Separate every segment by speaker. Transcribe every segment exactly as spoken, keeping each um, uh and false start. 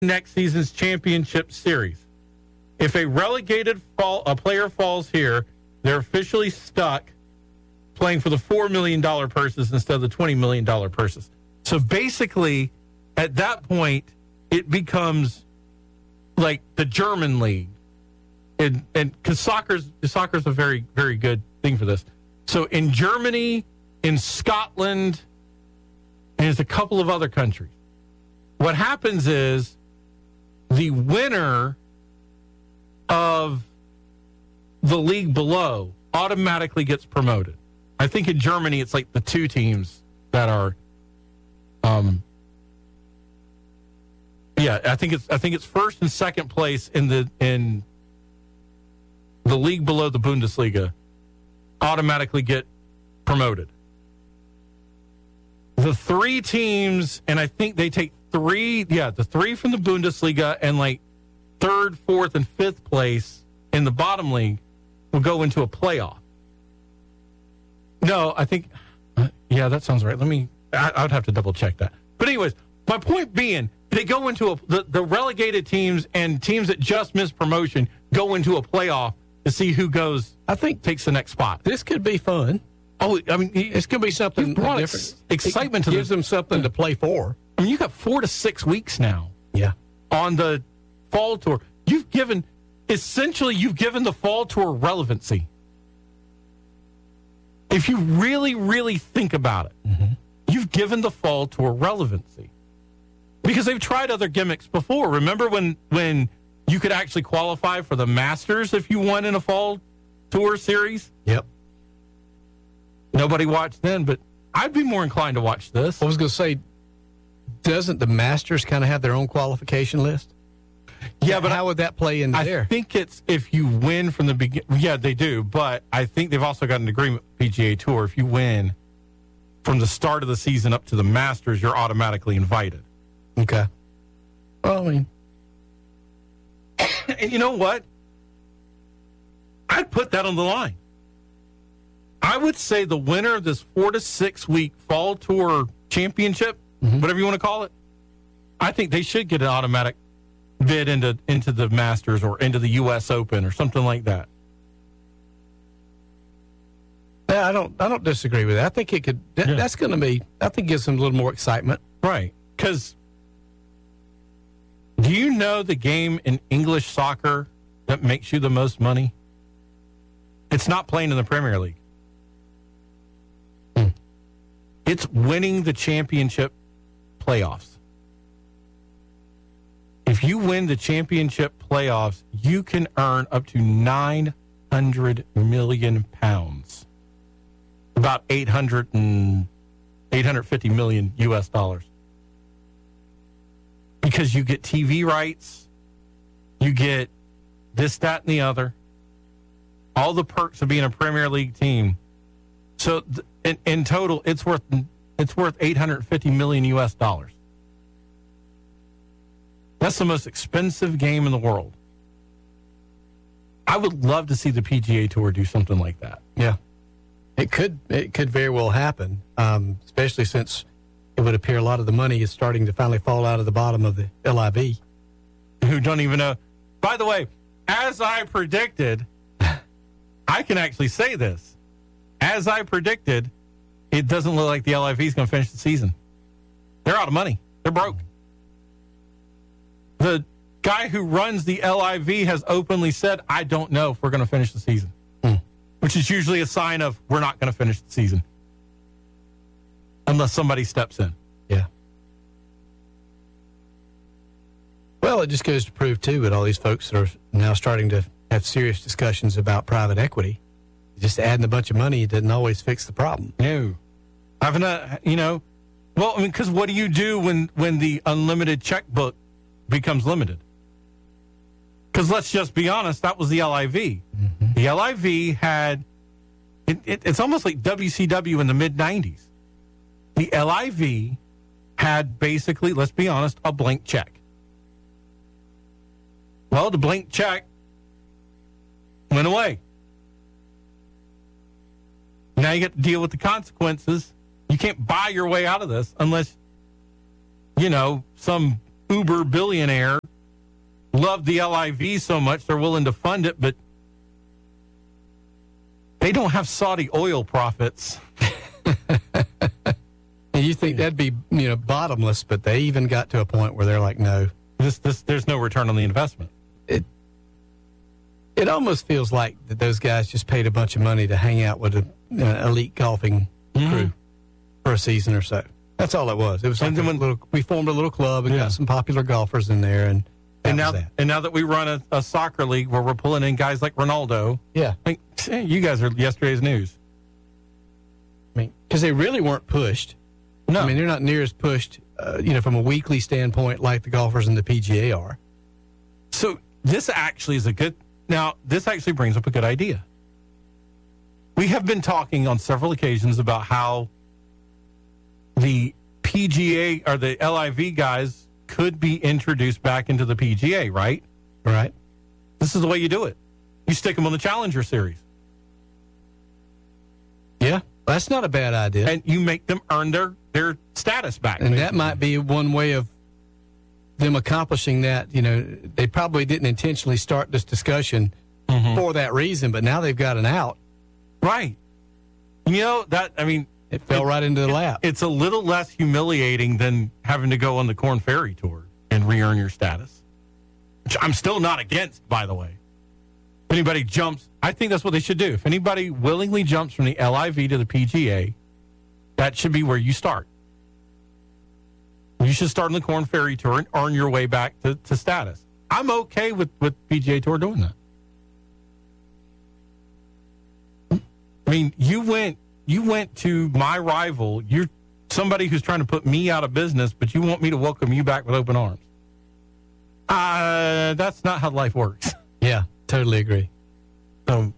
Speaker 1: next season's championship series. If a relegated fall, a player falls here, they're officially stuck playing for the four million dollars purses instead of the twenty million dollars purses. So basically, at that point, it becomes like the German league. And and because soccer's, soccer's a very, very good thing for this. So in Germany, in Scotland, and there's a couple of other countries, what happens is the winner of the league below automatically gets promoted. I think in Germany it's like the two teams that are um yeah, I think it's I think it's first and second place in the in the league below the Bundesliga automatically get promoted. The three teams, and I think they take three, yeah, the three from the Bundesliga and like third, fourth, and fifth place in the bottom league will go into a playoff. No, I think, uh, yeah, that sounds right. Let me, I, I would have to double check that. But anyways, my point being, they go into a, the, the relegated teams and teams that just missed promotion go into a playoff to see who goes, I think, takes the next spot.
Speaker 2: This could be fun.
Speaker 1: Oh, I mean,
Speaker 2: it's going to be something
Speaker 1: brought
Speaker 2: different.
Speaker 1: Ex- excitement
Speaker 2: it
Speaker 1: to
Speaker 2: gives
Speaker 1: the,
Speaker 2: them something to play for.
Speaker 1: I mean, you got four to six weeks now.
Speaker 2: Yeah.
Speaker 1: On the fall tour. You've given, essentially, you've given the fall tour relevancy. If you really, really think about it, mm-hmm. you've given the fall tour relevancy. Because they've tried other gimmicks before. Remember when, when you could actually qualify for the Masters if you won in a fall tour series?
Speaker 2: Yep.
Speaker 1: Nobody watched then, but I'd be more inclined to watch this.
Speaker 2: I was going to say, doesn't the Masters kind of have their own qualification list?
Speaker 1: Yeah, but
Speaker 2: how would that play into
Speaker 1: I
Speaker 2: there?
Speaker 1: I think it's if you win from the beginning. Yeah, they do, but I think they've also got an agreement with P G A Tour. If you win from the start of the season up to the Masters, you're automatically invited.
Speaker 2: Okay. Well, I mean,
Speaker 1: and you know what? I'd put that on the line. I would say the winner of this four to six week fall tour championship, mm-hmm. whatever you want to call it, I think they should get an automatic bid into into the Masters or into the U S Open or something like that.
Speaker 2: Yeah, I don't I don't disagree with that. I think it could. That, yeah. That's going to be. I think gives them a little more excitement,
Speaker 1: right? Because do you know the game in English soccer that makes you the most money? It's not playing in the Premier League. Hmm. It's winning the championship playoffs. If you win the championship playoffs, you can earn up to nine hundred million pounds. About eight hundred and eight hundred fifty million U S dollars. Because you get T V rights, you get this, that, and the other. All the perks of being a Premier League team. So th- in, in total, it's worth it's worth eight hundred fifty million U S dollars. That's the most expensive game in the world. I would love to see the P G A Tour do something like that.
Speaker 2: Yeah, it could it could very well happen, um, especially since it would appear a lot of the money is starting to finally fall out of the bottom of the L I V.
Speaker 1: Who don't even know. By the way, as I predicted, I can actually say this. As I predicted, it doesn't look like the L I V is going to finish the season. They're out of money. They're broke. The guy who runs the L I V has openly said, I don't know if we're going to finish the season, hmm. which is usually a sign of we're not going to finish the season unless somebody steps in.
Speaker 2: Yeah. Well, it just goes to prove, too, that all these folks that are now starting to have serious discussions about private equity, just adding a bunch of money doesn't always fix the problem.
Speaker 1: No. I've not, you know, well, I mean, because what do you do when, when the unlimited checkbook becomes limited? Because let's just be honest, that was the L I V. Mm-hmm. The L I V had, it, it, it's almost like W C W in the mid nineties. The L I V had basically, let's be honest, a blank check. Well, the blank check went away. Now you get to deal with the consequences. You can't buy your way out of this unless, you know, some uber billionaire love the L I V so much they're willing to fund it, but they don't have Saudi oil profits.
Speaker 2: And you think that'd be, you know, bottomless, but they even got to a point where they're like, no.
Speaker 1: This, this, there's no return on the investment.
Speaker 2: It it almost feels like that those guys just paid a bunch of money to hang out with an uh, elite golfing mm-hmm. crew for a season or so. That's all it was. It was like a little, we formed a little club and yeah. got some popular golfers in there, and
Speaker 1: and now that. and now that we run a, a soccer league where we're pulling in guys like Ronaldo,
Speaker 2: yeah,
Speaker 1: I mean, you guys are yesterday's news.
Speaker 2: I mean, because they really weren't pushed.
Speaker 1: No,
Speaker 2: I mean they're not near as pushed, uh, you know, from a weekly standpoint like the golfers in the P G A are.
Speaker 1: So this actually is a good. Now this actually brings up a good idea. We have been talking on several occasions about how the P G A or the L I V guys could be introduced back into the P G A, right?
Speaker 2: Right.
Speaker 1: This is the way you do it. You stick them on the Challenger Series.
Speaker 2: Yeah, that's not a bad idea.
Speaker 1: And you make them earn their, their status back.
Speaker 2: And that might be one way of them accomplishing that. You know, they probably didn't intentionally start this discussion mm-hmm. for that reason, but now they've got an out.
Speaker 1: Right. You know, that, I mean,
Speaker 2: it fell it, right into the
Speaker 1: it,
Speaker 2: lap.
Speaker 1: It's a little less humiliating than having to go on the Corn Ferry Tour and re-earn your status, which I'm still not against, by the way. If anybody jumps, I think that's what they should do. If anybody willingly jumps from the L I V to the P G A, that should be where you start. You should start on the Corn Ferry Tour and earn your way back to, to status. I'm okay with, with P G A Tour doing that. I mean, you went you went to my rival. You're somebody who's trying to put me out of business, but you want me to welcome you back with open arms. Uh, that's not how life works.
Speaker 2: Yeah, totally agree.
Speaker 1: So,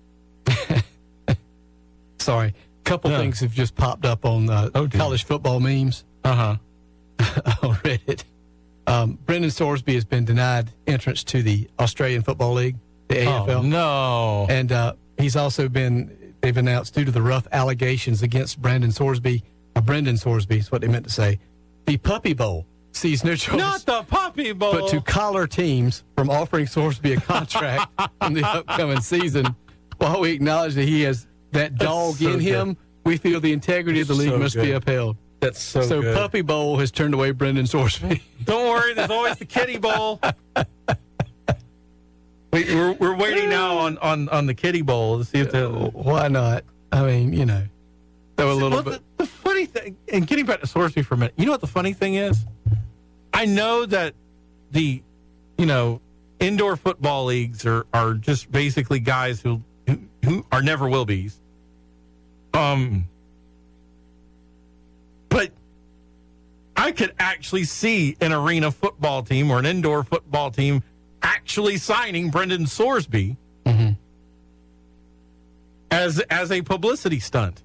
Speaker 2: sorry. A couple
Speaker 1: no.
Speaker 2: things have just popped up on uh,
Speaker 1: oh,
Speaker 2: college football memes.
Speaker 1: Uh-huh.
Speaker 2: on Reddit. Um, Brendan Sorsby has been denied entrance to the Australian Football League, the A F L.
Speaker 1: Oh, no.
Speaker 2: And uh, he's also been... They've announced due to the rough allegations against Brandon Sorsby, or Brendan Sorsby is what they meant to say, the Puppy Bowl sees no choice.
Speaker 1: Not the Puppy Bowl.
Speaker 2: But to collar teams from offering Sorsby a contract in the upcoming season. While we acknowledge that he has that dog so in him, good. We feel the integrity of the league so must good. be upheld.
Speaker 1: That's so
Speaker 2: So
Speaker 1: good.
Speaker 2: Puppy Bowl has turned away Brendan Sorsby.
Speaker 1: Don't worry, there's always the Kitty Bowl. We, we're we're waiting now on, on, on the Kitty Bowl to see if the
Speaker 2: why not? I mean, you know, so a little
Speaker 1: well,
Speaker 2: bit.
Speaker 1: The, the funny thing, and getting back to Sorsby for a minute, you know what the funny thing is? I know that the, you know, indoor football leagues are, are just basically guys who, who who are never will be's. Um, but I could actually see an arena football team or an indoor football team actually signing Brendan Sorsby
Speaker 2: mm-hmm.
Speaker 1: as as a publicity stunt.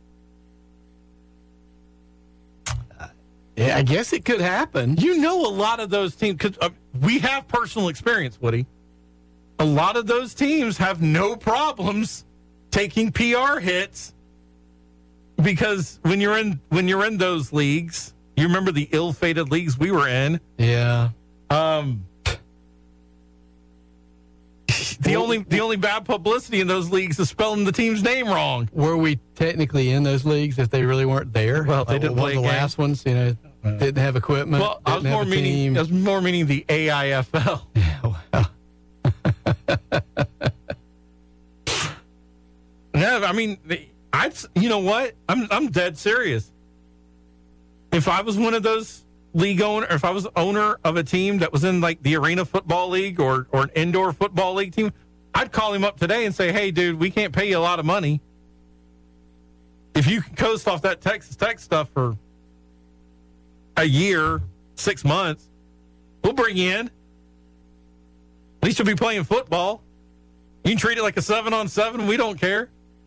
Speaker 2: Uh, yeah, I guess it could happen.
Speaker 1: You know, a lot of those teams, because uh, we have personal experience, Woody. A lot of those teams have no problems taking P R hits because when you're in when you're in those leagues, you remember the ill-fated leagues we were in.
Speaker 2: Yeah.
Speaker 1: Um. The only the only bad publicity in those leagues is spelling the team's name wrong.
Speaker 2: Were we technically in those leagues if they really weren't there?
Speaker 1: Well, they didn't
Speaker 2: one
Speaker 1: play
Speaker 2: of the
Speaker 1: game.
Speaker 2: last ones, you know, uh, didn't have equipment.
Speaker 1: Well, I was
Speaker 2: didn't
Speaker 1: more
Speaker 2: have a
Speaker 1: meaning
Speaker 2: team.
Speaker 1: I was more meaning the A I F L.
Speaker 2: Yeah, well.
Speaker 1: No, I mean, I you know what? I'm I'm dead serious. If I was one of those league owner, or if I was owner of a team that was in like the Arena Football League or or an indoor football league team, I'd call him up today and say, "Hey, dude, we can't pay you a lot of money. If you can coast off that Texas Tech stuff for a year, six months, we'll bring you in. At least you'll be playing football. You can treat it like a seven on seven. We don't care.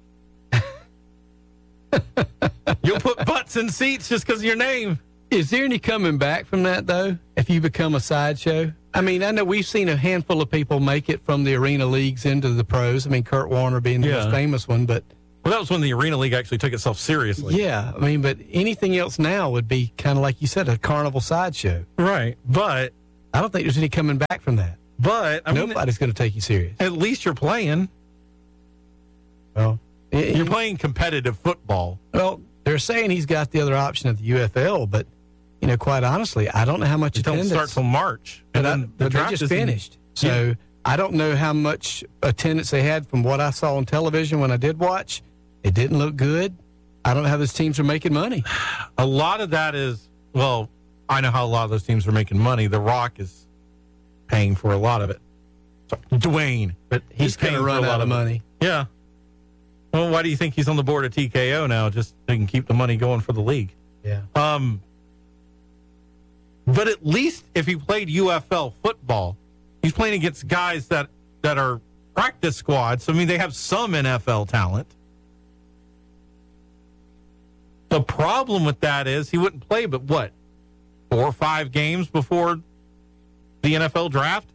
Speaker 1: You'll put butts in seats just because of your name."
Speaker 2: Is there any coming back from that, though, if you become a sideshow? I mean, I know we've seen a handful of people make it from the arena leagues into the pros. I mean, Kurt Warner being the
Speaker 1: Yeah.
Speaker 2: most famous one, but...
Speaker 1: Well, that was when the Arena League actually took itself seriously.
Speaker 2: Yeah, I mean, but anything else now would be kind of like you said, a carnival sideshow.
Speaker 1: Right. But
Speaker 2: I don't think there's any coming back from that.
Speaker 1: But I mean,
Speaker 2: nobody's going to take you serious.
Speaker 1: At least you're playing.
Speaker 2: Well,
Speaker 1: you're it, playing competitive football.
Speaker 2: Well, they're saying he's got the other option at the U F L, but you know, quite honestly, I don't know how much
Speaker 1: it
Speaker 2: attendance.
Speaker 1: Don't start till March.
Speaker 2: But, I, the but they just finished, so yeah. I don't know how much attendance they had from what I saw on television when I did watch. It didn't look good. I don't know how those teams are making money.
Speaker 1: A lot of that is, well, I know how a lot of those teams are making money. The Rock is paying for a lot of it. So, Dwayne,
Speaker 2: but he's going to run out of money.
Speaker 1: Yeah. Well, why do you think he's on the board of T K O now? Just so he can keep the money going for the league.
Speaker 2: Yeah.
Speaker 1: Um. But at least if he played U F L football, he's playing against guys that, that are practice squads. So, I mean, they have some N F L talent. The problem with that is he wouldn't play but, what, four or five games before the N F L draft?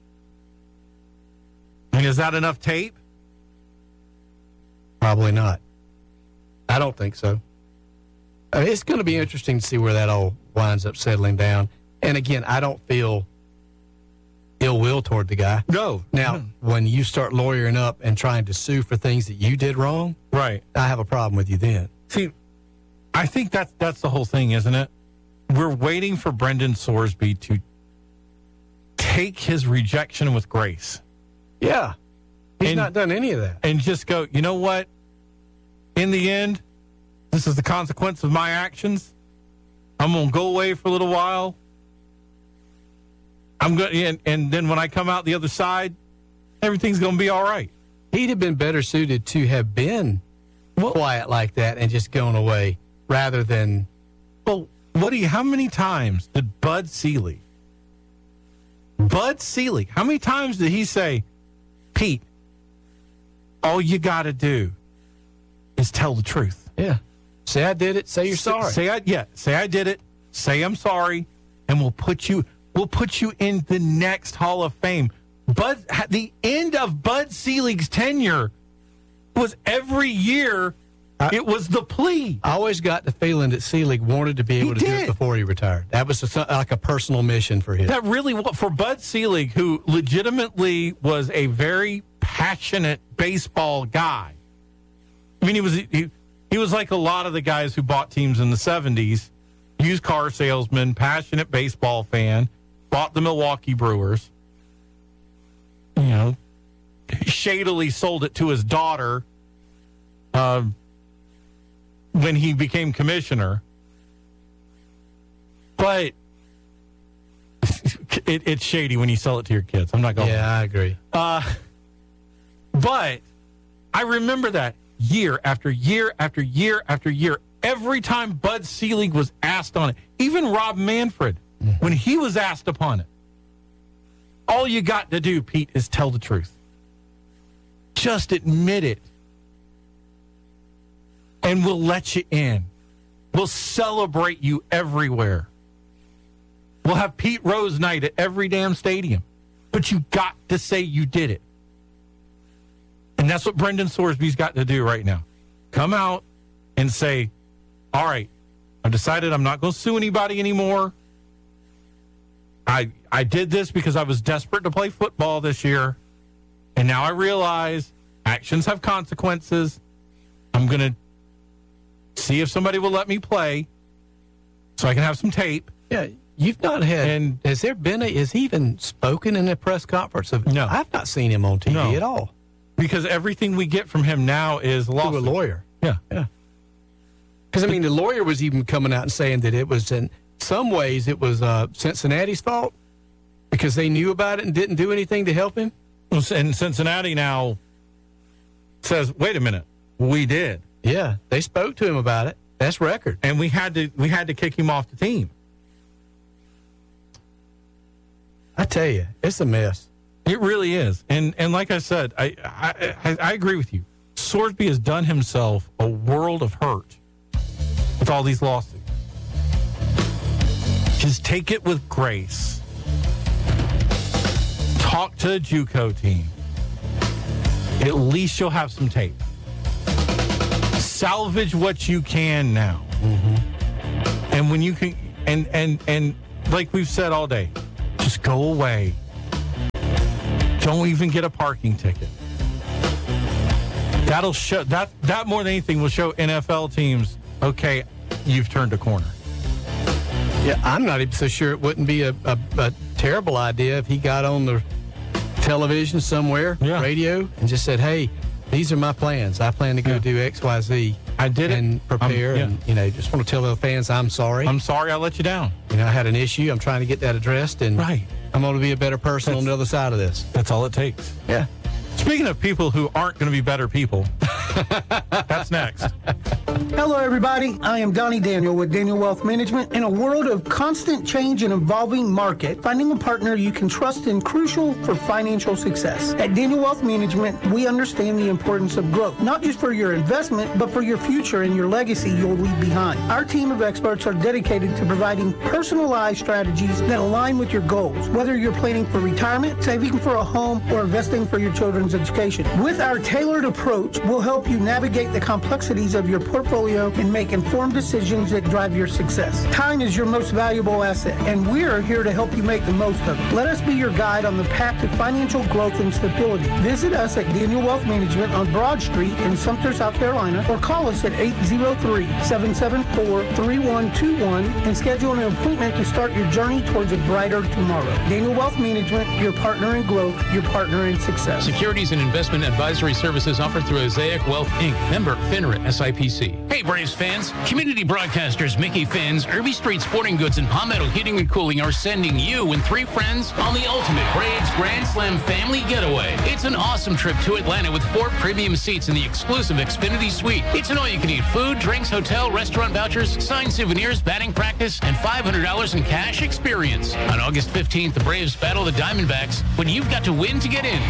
Speaker 1: I mean, is that enough tape?
Speaker 2: Probably not. I don't think so. I mean, it's going to be interesting to see where that all winds up settling down. And again, I don't feel ill will toward the guy.
Speaker 1: No.
Speaker 2: Now, mm. when you start lawyering up and trying to sue for things that you did wrong,
Speaker 1: right,
Speaker 2: I have a problem with you then.
Speaker 1: See, I think that's that's the whole thing, isn't it? We're waiting for Brendan Sorsby to take his rejection with grace.
Speaker 2: Yeah. He's
Speaker 1: and,
Speaker 2: not done any of that.
Speaker 1: And just go, you know what? In the end, this is the consequence of my actions. I'm going to go away for a little while. I'm going, and, and then when I come out the other side, everything's going to be all right.
Speaker 2: He'd have been better suited to have been well, quiet like that and just gone away rather than.
Speaker 1: Well, what do you? How many times did Bud Selig? Bud Selig. How many times did he say, Pete, all you got to do is tell the truth?
Speaker 2: Yeah. Say I did it. Say you're
Speaker 1: say,
Speaker 2: sorry.
Speaker 1: Say I yeah. Say I did it. Say I'm sorry, and we'll put you. We'll put you in the next Hall of Fame. Bud. The end of Bud Selig's tenure was every year. I, it was the plea.
Speaker 2: I always got the feeling that Selig wanted to be able
Speaker 1: he
Speaker 2: to
Speaker 1: did.
Speaker 2: do it before he retired. That was a, like a personal mission for him.
Speaker 1: That really was for Bud Selig, who legitimately was a very passionate baseball guy. I mean, he was he, he was like a lot of the guys who bought teams in the seventies. Used car salesman, passionate baseball fan, bought the Milwaukee Brewers. You know, shadily sold it to his daughter uh, when he became commissioner. But it, it's shady when you sell it to your kids. I'm not going.
Speaker 2: Yeah, I agree.
Speaker 1: Uh, but I remember that year after year after year after year. Every time Bud Selig was asked on it, even Rob Manfred, mm-hmm. when he was asked upon it, all you got to do, Pete, is tell the truth. Just admit it. And we'll let you in. We'll celebrate you everywhere. We'll have Pete Rose night at every damn stadium. But you got to say you did it. And that's what Brendan Sorsby's got to do right now. Come out and say, all right, I've decided I'm not going to sue anybody anymore. I I did this because I was desperate to play football this year. And now I realize actions have consequences. I'm going to see if somebody will let me play so I can have some tape.
Speaker 2: Yeah, you've not had, and has there been a, has he even spoken in a press conference? Of,
Speaker 1: no.
Speaker 2: I've not seen him on T V
Speaker 1: no.
Speaker 2: at all.
Speaker 1: Because everything we get from him now is a lawsuit.
Speaker 2: To a lawyer.
Speaker 1: Yeah.
Speaker 2: Yeah. Because, I mean, the lawyer was even coming out and saying that it was, in some ways, it was uh, Cincinnati's fault because they knew about it and didn't do anything to help him.
Speaker 1: And Cincinnati now says, wait a minute, we did.
Speaker 2: Yeah, they spoke to him about it. That's record.
Speaker 1: And we had to we had to kick him off the team.
Speaker 2: I tell you, it's a mess.
Speaker 1: It really is. And and like I said, I I, I, I agree with you. Sorsby has done himself a world of hurt with all these lawsuits. Just take it with grace. Talk to the JUCO team. At least you'll have some tape. Salvage what you can now. Mm-hmm. And when you can, and, and, and like we've said all day, just Just go away. Don't even get a parking ticket. That'll show that that more than anything will show N F L teams, okay, you've turned a corner.
Speaker 2: Yeah, I'm not even so sure it wouldn't be a, a, a terrible idea if he got on the television somewhere,
Speaker 1: yeah.
Speaker 2: radio, and just said, hey, these are my plans. I plan to go yeah. do X, Y, Z.
Speaker 1: I did
Speaker 2: and
Speaker 1: it.
Speaker 2: prepare
Speaker 1: um, yeah.
Speaker 2: and, you know, just want to tell the fans I'm sorry.
Speaker 1: I'm sorry I let you down.
Speaker 2: You know, I had an issue. I'm trying to get that addressed, and
Speaker 1: right.
Speaker 2: I'm going to be a better person
Speaker 1: that's,
Speaker 2: on the other side of this.
Speaker 1: That's all it takes.
Speaker 2: Yeah.
Speaker 1: Speaking of people who aren't going to be better people, that's next.
Speaker 3: Hello, everybody. I am Donnie Daniel with Daniel Wealth Management. In a world of constant change and evolving market, finding a partner you can trust is crucial for financial success. At Daniel Wealth Management, we understand the importance of growth, not just for your investment, but for your future and your legacy you'll leave behind. Our team of experts are dedicated to providing personalized strategies that align with your goals, whether you're planning for retirement, saving for a home, or investing for your children's education. With our tailored approach, we'll help you navigate the complexities of your portfolio and make informed decisions that drive your success. Time is your most valuable asset, and we're here to help you make the most of it. Let us be your guide on the path to financial growth and stability. Visit us at Daniel Wealth Management on Broad Street in Sumter, South Carolina, or call us at eight zero three, seven seven four, three one two one and schedule an appointment to start your journey towards a brighter tomorrow. Daniel Wealth Management, your partner in growth, your partner in success.
Speaker 4: Securities and investment advisory services offered through Osaic Wealth, Incorporated. Member FINRA S I P C.
Speaker 5: Hey, Braves fans. Community broadcasters Mickey Finn's, Irby Street Sporting Goods, and Palmetto Heating and Cooling are sending you and three friends on the ultimate Braves Grand Slam family getaway. It's an awesome trip to Atlanta with four premium seats in the exclusive Xfinity Suite. It's an all-you-can-eat food, drinks, hotel, restaurant vouchers, signed souvenirs, batting practice, and five hundred dollars in cash experience. On August fifteenth, the Braves battle the Diamondbacks, but you've got to win to get in.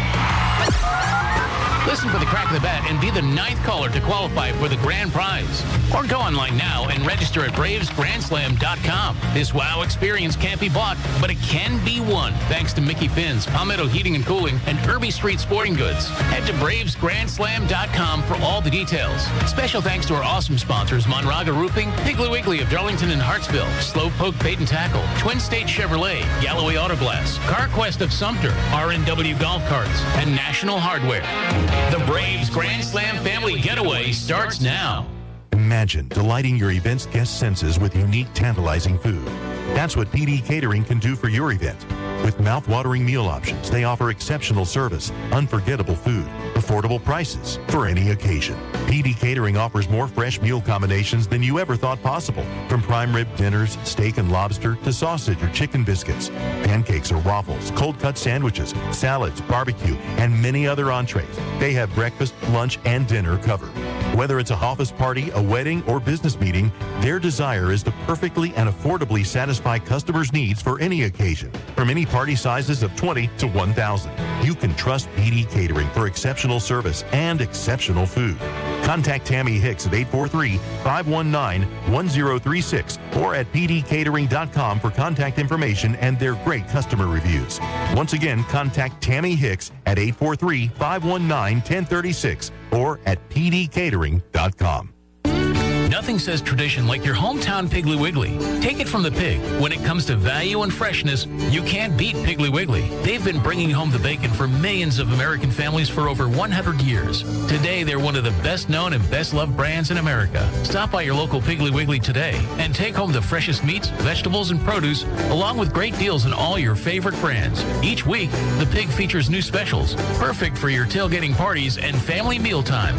Speaker 5: Listen for the crack of the bat and be the ninth caller to qualify for the grand prize. Or go online now and register at braves grand slam dot com. This wow experience can't be bought, but it can be won. Thanks to Mickey Finn's, Palmetto Heating and Cooling, and Irby Street Sporting Goods. Head to braves grand slam dot com for all the details. Special thanks to our awesome sponsors, Monraga Roofing, Piggly Wiggly of Darlington and Hartsville, Slowpoke Bait and Tackle, Twin State Chevrolet, Galloway Auto Glass, CarQuest of Sumter, R N W Golf Carts, and National Hardware. The Braves Grand Slam family getaway starts now.
Speaker 6: Imagine delighting your event's guest senses with unique, tantalizing food. That's what P D Catering can do for your event. With mouth-watering meal options, they offer exceptional service, unforgettable food, affordable prices for any occasion. P D Catering offers more fresh meal combinations than you ever thought possible. From prime rib dinners, steak and lobster, to sausage or chicken biscuits, pancakes or waffles, cold-cut sandwiches, salads, barbecue, and many other entrees. They have breakfast, lunch, and dinner covered. Whether it's a office party, a wedding, or business meeting, their desire is to perfectly and affordably satisfy customers' needs for any occasion. From any party sizes of twenty to one thousand. You can trust P D Catering for exceptional service and exceptional food. Contact Tammy Hicks at eight four three, five one nine, one zero three six or at p d catering dot com for contact information and their great customer reviews. Once again, contact Tammy Hicks at eight four three, five one nine, one zero three six or at p d catering dot com.
Speaker 5: Nothing says tradition like your hometown Piggly Wiggly. Take it from the pig. When it comes to value and freshness, you can't beat Piggly Wiggly. They've been bringing home the bacon for millions of American families for over one hundred years. Today, they're one of the best known and best loved brands in America. Stop by your local Piggly Wiggly today and take home the freshest meats, vegetables, and produce, along with great deals on all your favorite brands. Each week, the pig features new specials, perfect for your tailgating parties and family mealtime.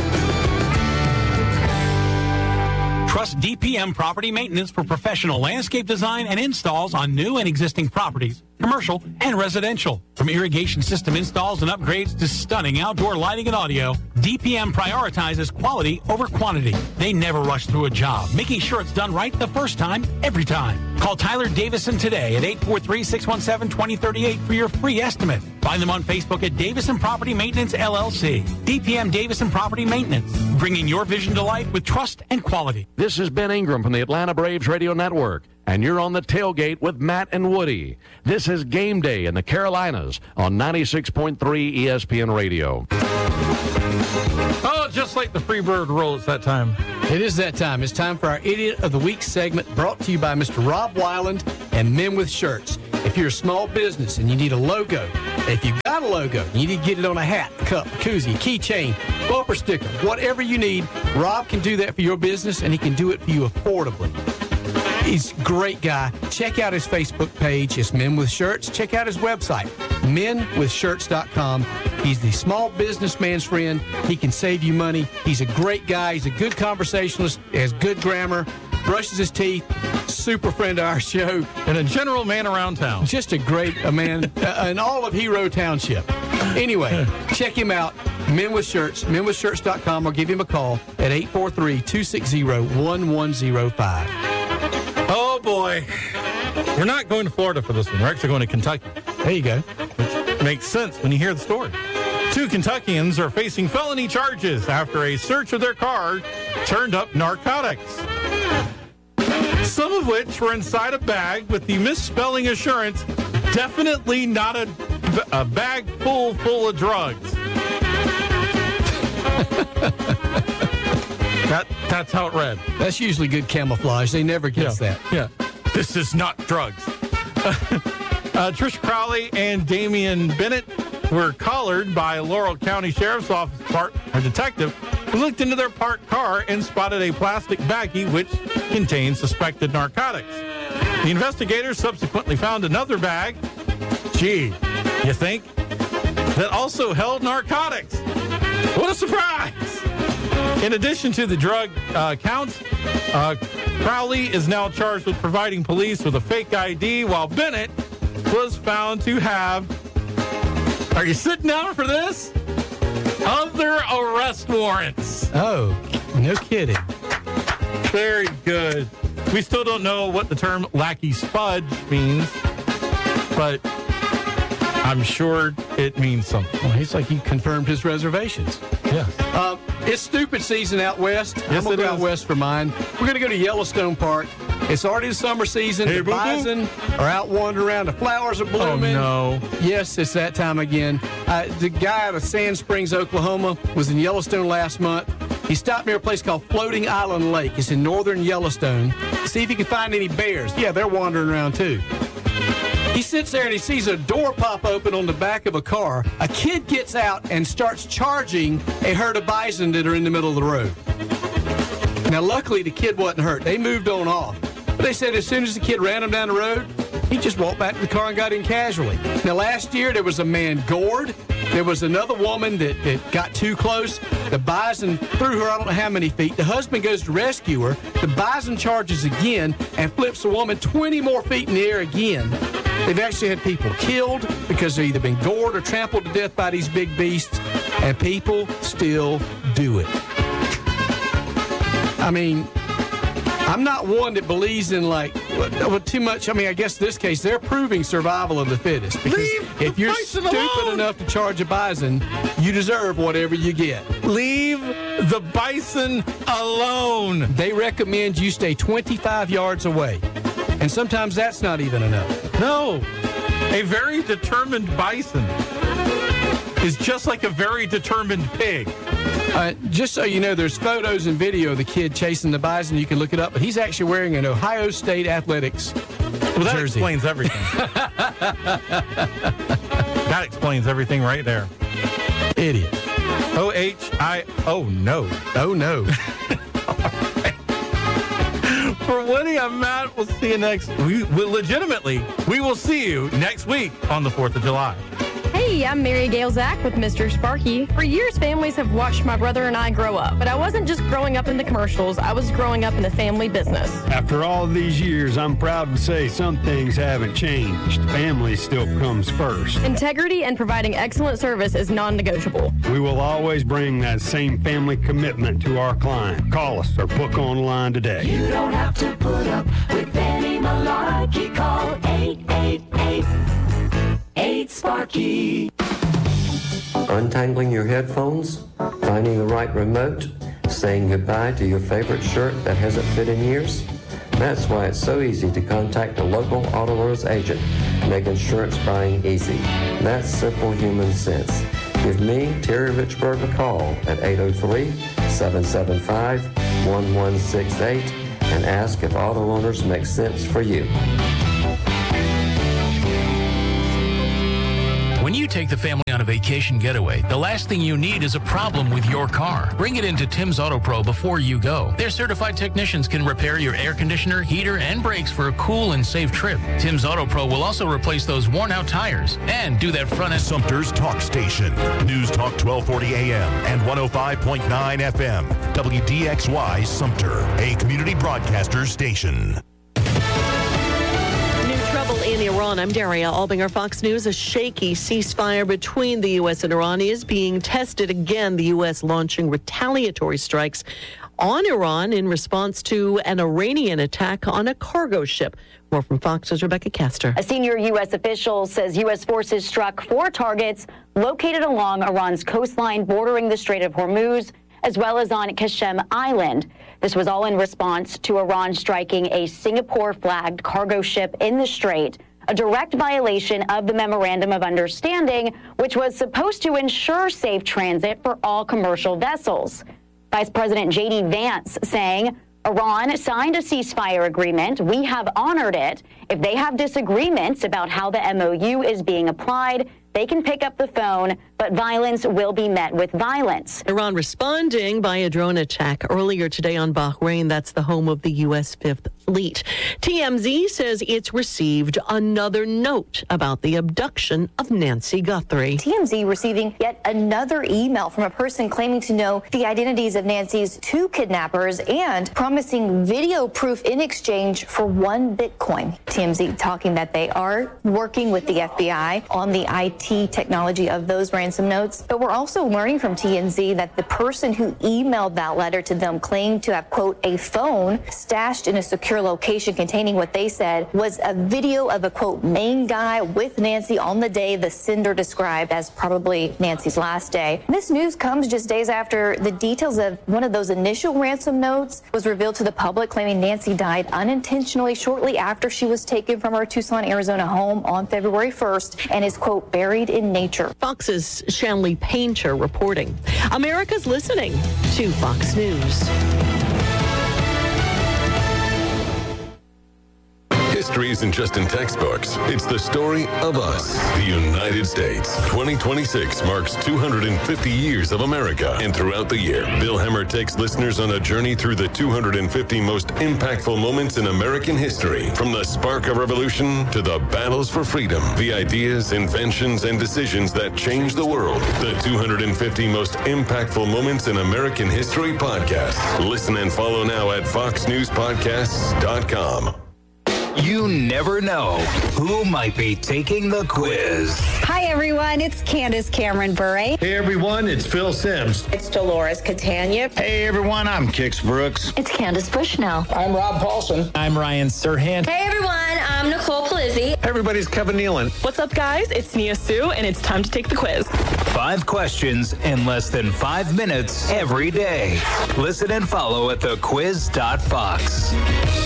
Speaker 7: Trust D P M Property Maintenance for professional landscape design and installs on new and existing properties, commercial and residential. From irrigation system installs and upgrades to stunning outdoor lighting and audio, D P M prioritizes quality over quantity. They never rush through a job, making sure it's done right the first time, every time. Call Tyler Davison today at eight four three, six one seven, two zero three eight for your free estimate. Find them on Facebook at Davison Property Maintenance, L L C. D P M Davison Property Maintenance, bringing your vision to life with trust and quality.
Speaker 8: This is Ben Ingram from the Atlanta Braves Radio Network, and you're on the tailgate with Matt and Woody. This is Game Day in the Carolinas on ninety-six point three E S P N Radio.
Speaker 1: Oh, just like the Freebird roll, it's that time.
Speaker 2: It is that time. It's time for our Idiot of the Week segment, brought to you by Mister Rob Weiland and Men with Shirts. If you're a small business and you need a logo, if you've got a logo, you need to get it on a hat, cup, koozie, keychain, bumper sticker, whatever you need, Rob can do that for your business, and he can do it for you affordably. He's a great guy. Check out his Facebook page. It's Men With Shirts. Check out his website, men with shirts dot com. He's the small businessman's friend. He can save you money. He's a great guy. He's a good conversationalist, has good grammar, brushes his teeth, super friend of our show.
Speaker 1: And a general man around town.
Speaker 2: Just a great a man uh, in all of Hero Township. Anyway, check him out, Men With Shirts, men with shirts dot com, or give him a call at eight four three, two six zero, one one zero five.
Speaker 1: Oh, boy. We're not going to Florida for this one. We're actually going to Kentucky.
Speaker 2: There you go.
Speaker 1: Which makes sense when you hear the story. Two Kentuckians are facing felony charges after a search of their car turned up narcotics, some of which were inside a bag with the misspelling assurance, definitely not a, a bag full full of drugs. that That's how it read.
Speaker 2: That's usually good camouflage. They never guess
Speaker 1: yeah.
Speaker 2: that.
Speaker 1: Yeah. This is not drugs. uh, Trish Crowley and Damian Bennett were collared by Laurel County Sheriff's Office part, a detective who looked into their parked car and spotted a plastic baggie which contained suspected narcotics. The investigators subsequently found another bag, gee, you think, that also held narcotics. What a surprise! In addition to the drug uh, counts, uh, Crowley is now charged with providing police with a fake I D, while Bennett was found to have, are you sitting down for this? Other arrest warrants.
Speaker 2: Oh, no kidding.
Speaker 1: Very good. We still don't know what the term lackey spudge means, but I'm sure it means something.
Speaker 2: Well, he's like he confirmed his reservations.
Speaker 1: Yeah.
Speaker 2: Uh, it's stupid season out west.
Speaker 1: Yes,
Speaker 2: I'm going to
Speaker 1: it
Speaker 2: go out
Speaker 1: is.
Speaker 2: west for mine. We're going to go to Yellowstone Park. It's already the summer season.
Speaker 1: Hey,
Speaker 2: the
Speaker 1: boo-boo.
Speaker 2: bison are out wandering around. The flowers are blooming.
Speaker 1: Oh, no.
Speaker 2: Yes, it's that time again. Uh, the guy out of Sand Springs, Oklahoma, was in Yellowstone last month. He stopped near a place called Floating Island Lake. It's in northern Yellowstone. See if he can find any bears. Yeah, they're wandering around, too. He sits there and he sees a door pop open on the back of a car. A kid gets out and starts charging a herd of bison that are in the middle of the road. Now, luckily, the kid wasn't hurt. They moved on off. But they said as soon as the kid ran him down the road, he just walked back to the car and got in casually. Now, last year, there was a man gored. There was another woman that, that got too close. The bison threw her I don't know how many feet. The husband goes to rescue her. The bison charges again and flips the woman twenty more feet in the air again. They've actually had people killed because they've either been gored or trampled to death by these big beasts, and people still do it. I mean, I'm not one that believes in, like, well, too much. I mean, I guess in this case, they're proving survival of the fittest. Because
Speaker 1: Leave
Speaker 2: if
Speaker 1: the
Speaker 2: you're
Speaker 1: bison
Speaker 2: stupid
Speaker 1: alone.
Speaker 2: enough to charge a bison, you deserve whatever you get.
Speaker 1: Leave the bison alone.
Speaker 2: They recommend you stay twenty-five yards away. And sometimes that's not even enough.
Speaker 1: No. A very determined bison is just like a very determined pig.
Speaker 2: Uh, just so you know, there's photos and video of the kid chasing the bison. You can look it up. But he's actually wearing an Ohio State Athletics
Speaker 1: Well, that
Speaker 2: jersey.
Speaker 1: explains everything. That explains everything right there.
Speaker 2: Idiot.
Speaker 1: O H I, oh no.
Speaker 2: Oh, no.
Speaker 1: For Woody, I'm Matt. We'll see you next. We, we legitimately, we will see you next week on the fourth of July.
Speaker 9: Hey, I'm Mary Gail Zach with Mister Sparky. For years, families have watched my brother and I grow up, but I wasn't just growing up in the commercials, I was growing up in the family business.
Speaker 10: After all these years, I'm proud to say some things haven't changed. Family still comes first.
Speaker 9: Integrity and providing excellent service is non-negotiable.
Speaker 10: We will always bring that same family commitment to our client. Call us or book online today.
Speaker 11: You don't have to put up with any malarkey. Call eight eight eight, eight Sparky.
Speaker 12: Untangling your headphones, finding the right remote, saying goodbye to your favorite shirt that hasn't fit in years? That's why it's so easy to contact a local Auto Owners agent, make insurance buying easy. That's simple human sense. Give me, Terry Richburg, a call at eight oh three, seven seven five, one one six eight and ask if Auto Owners makes sense for you.
Speaker 5: When you take the family on a vacation getaway, the last thing you need is a problem with your car. Bring it into Tim's Auto Pro before you go. Their certified technicians can repair your air conditioner, heater, and brakes for a cool and safe trip. Tim's Auto Pro will also replace those worn-out tires and do that front end.
Speaker 6: Sumter's Talk Station. News Talk twelve forty A M and one oh five point nine F M. W D X Y Sumter, a community broadcaster station.
Speaker 13: In Iran, I'm Daria Albinger, Fox News. A shaky ceasefire between the U S and Iran is being tested again. The U S launching retaliatory strikes on Iran in response to an Iranian attack on a cargo ship. More from Fox's Rebecca Castor.
Speaker 14: A senior U S official says U S forces struck four targets located along Iran's coastline bordering the Strait of Hormuz, as well as on Qasem Island. This was all in response to Iran striking a Singapore-flagged cargo ship in the strait, a direct violation of the Memorandum of Understanding, which was supposed to ensure safe transit for all commercial vessels. Vice President J D Vance saying, Iran signed a ceasefire agreement. We have honored it. If they have disagreements about how the M O U is being applied, they can pick up the phone, but violence will be met with violence.
Speaker 13: Iran responding by a drone attack earlier today on Bahrain. That's the home of the U S Fifth Fleet. T M Z says it's received another note about the abduction of Nancy Guthrie.
Speaker 15: T M Z receiving yet another email from a person claiming to know the identities of Nancy's two kidnappers and promising video proof in exchange for one Bitcoin. T M Z talking that they are working with the F B I on the I T technology of those ransom notes. But we're also learning from T M Z that the person who emailed that letter to them claimed to have, quote, a phone stashed in a secure location containing what they said was a video of a, quote, main guy with Nancy on the day the sender described as probably Nancy's last day. This news comes just days after the details of one of those initial ransom notes was revealed to the public, claiming Nancy died unintentionally shortly after she was taken from her Tucson, Arizona home on February first and is, quote, buried in nature.
Speaker 13: Fox's Shanley Painter reporting. America's listening to Fox News.
Speaker 16: History isn't just in textbooks. It's the story of us, the United States. twenty twenty-six marks two hundred fifty years of America. And throughout the year, Bill Hemmer takes listeners on a journey through the two hundred fifty most impactful moments in American history. From the spark of revolution to the battles for freedom, the ideas, inventions, and decisions that changed the world. The two hundred fifty most impactful moments in American history podcast. Listen and follow now at fox news podcasts dot com.
Speaker 17: You never know who might be taking the quiz.
Speaker 18: Hi, everyone. It's Candace Cameron Bure.
Speaker 19: Hey, everyone. It's Phil Sims.
Speaker 18: It's Dolores Catania.
Speaker 19: Hey, everyone. I'm Kix Brooks.
Speaker 18: It's Candace Bushnell.
Speaker 19: I'm Rob Paulson.
Speaker 20: I'm Ryan Serhant.
Speaker 21: Hey, everyone. I'm Nicole Palizzi.
Speaker 19: Everybody's Kevin Nealon.
Speaker 22: What's up, guys? It's Nia Sue, and it's time to take the quiz.
Speaker 17: Five questions in less than five minutes every day. Listen and follow at the quiz dot fox.